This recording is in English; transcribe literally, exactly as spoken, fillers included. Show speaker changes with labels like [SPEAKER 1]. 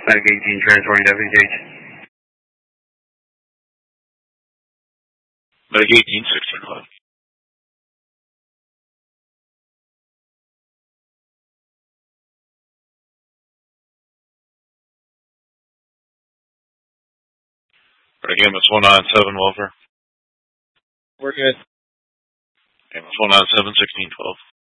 [SPEAKER 1] Back eighteen, transporting W H.
[SPEAKER 2] Back eighteen, sixteen twelve. Again, it's one nine seven, welfare.
[SPEAKER 3] We're good.
[SPEAKER 2] Again, it's one nine seven, sixteen twelve.